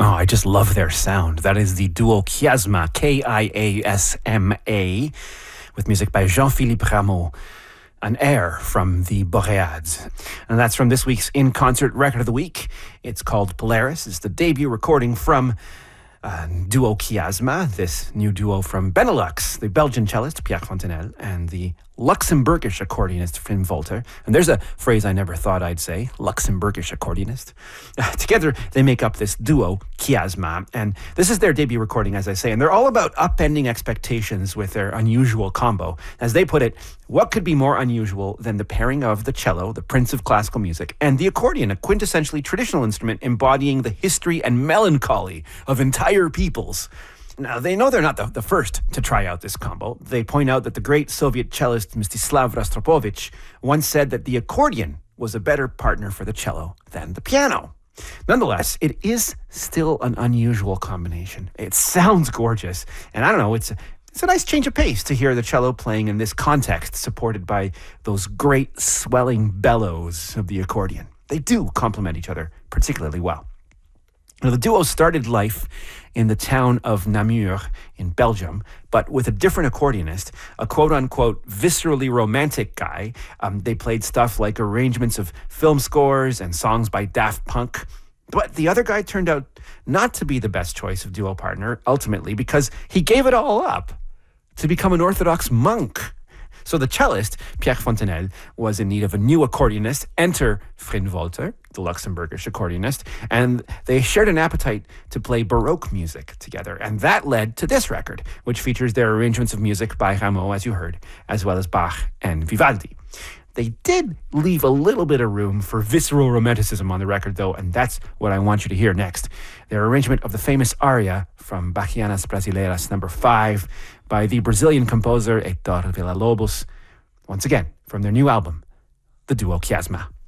Oh, I just love their sound. That is the duo Kiasma, Kiasma, with music by Jean-Philippe Rameau, an air from the Boreads. And that's from this week's In-Concert Record of the Week. It's called Polaris. It's the debut recording from duo Kiasma, this new duo from Benelux, the Belgian cellist Pierre Fontenelle and the Luxembourgish accordionist Finn Volter. And there's a phrase I never thought I'd say, Luxembourgish accordionist. Together, they make up this duo, Kiasma. And this is their debut recording, as I say. And they're all about upending expectations with their unusual combo. As they put it, what could be more unusual than the pairing of the cello, the prince of classical music, and the accordion, a quintessentially traditional instrument embodying the history and melancholy of entire peoples. Now, they know they're not the first to try out this combo. They point out that the great Soviet cellist Mstislav Rostropovich once said that the accordion was a better partner for the cello than the piano. Nonetheless, it is still an unusual combination. It sounds gorgeous, and I don't know, it's a nice change of pace to hear the cello playing in this context, supported by those great swelling bellows of the accordion. They do complement each other particularly well. Now, the duo started life in the town of Namur in Belgium, but with a different accordionist, a quote-unquote viscerally romantic guy. They played stuff like arrangements of film scores and songs by Daft Punk. But the other guy turned out not to be the best choice of duo partner, ultimately, because he gave it all up to become an Orthodox monk. So the cellist, Pierre Fontenelle, was in need of a new accordionist. Enter Finn Volter, the Luxembourgish accordionist, and they shared an appetite to play Baroque music together. And that led to this record, which features their arrangements of music by Rameau, as you heard, as well as Bach and Vivaldi. They did leave a little bit of room for visceral romanticism on the record, though, and that's what I want you to hear next. Their arrangement of the famous aria from Bachianas Brasileiras No. 5 by the Brazilian composer Heitor Villa-Lobos, once again from their new album, the duo Kiasma.